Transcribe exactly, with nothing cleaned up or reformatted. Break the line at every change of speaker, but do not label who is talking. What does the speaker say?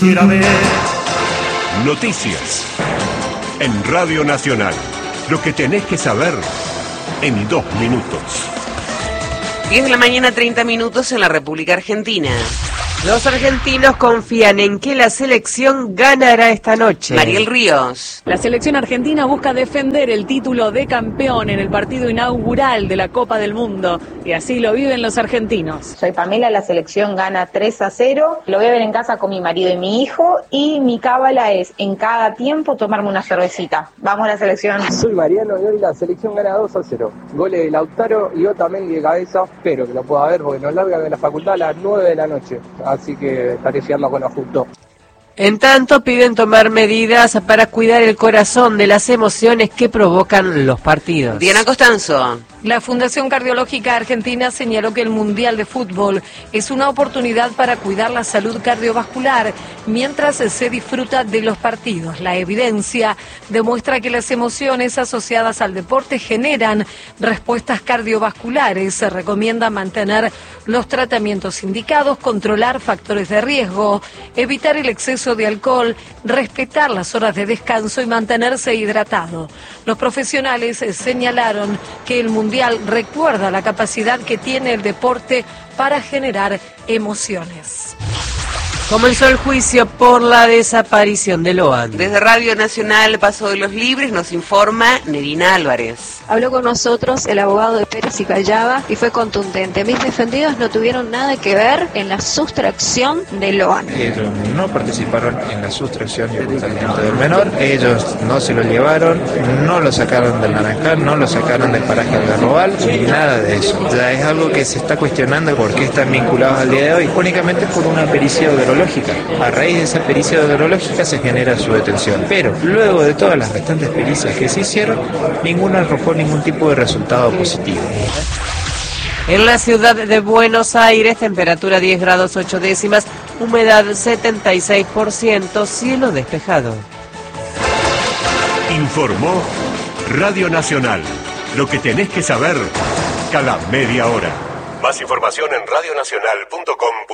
quisiera ver.
Noticias en Radio Nacional. Lo que tenés que saber en dos minutos.
diez de la mañana, treinta minutos en la República Argentina.
Los argentinos confían en que la selección ganará esta noche.
Mariel Ríos.
La selección argentina busca defender el título de campeón en el partido inaugural de la Copa del Mundo. Y así lo viven los argentinos.
Soy Pamela, la selección gana tres a cero. Lo voy a ver en casa con mi marido y mi hijo. Y mi cábala es, en cada tiempo, tomarme una cervecita. Vamos a la selección.
Soy Mariano y hoy la selección gana dos a cero. Goles de Lautaro y Otamendi de cabeza. Espero que lo pueda ver porque nos largan de la facultad a las nueve de la noche. Así que estaré llegando con lo justo.
En tanto, piden tomar medidas para cuidar el corazón de las emociones que provocan los partidos.
Diana Costanzo.
La Fundación Cardiológica Argentina señaló que el Mundial de Fútbol es una oportunidad para cuidar la salud cardiovascular mientras se disfruta de los partidos. La evidencia demuestra que las emociones asociadas al deporte generan respuestas cardiovasculares. Se recomienda mantener los tratamientos indicados, controlar factores de riesgo, evitar el exceso de alcohol, respetar las horas de descanso y mantenerse hidratado. Los profesionales señalaron que el Mundial recuerda la capacidad que tiene el deporte para generar emociones.
Comenzó el juicio por la desaparición de Loan.
Desde Radio Nacional Paso de los Libres nos informa Nerina Álvarez.
Habló con nosotros el abogado de Pérez y Callaba y fue contundente. Mis defendidos no tuvieron nada que ver en la sustracción de Loan.
Ellos no participaron en la sustracción y ocultamiento del menor. Ellos no se lo llevaron, no lo sacaron del Naranjal, no lo sacaron del paraje Algarrobal, nada de eso. Ya es algo que se está cuestionando por qué están vinculados al día de hoy, únicamente por una pericia odorológica. A raíz de esa pericia odorológica se genera su detención. Pero luego de todas las restantes pericias que se hicieron, ninguna arrojó ningún tipo de resultado positivo.
En la ciudad de Buenos Aires, temperatura diez grados ocho décimas, humedad setenta y seis por ciento, cielo despejado.
Informó Radio Nacional. Lo que tenés que saber cada media hora. Más información en radionacional punto com.